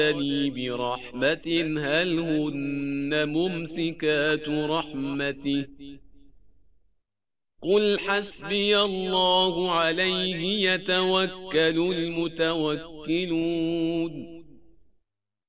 أرادني برحمة هل هن ممسكات رحمته قل حسبي الله عليه يتوكل المتوكلون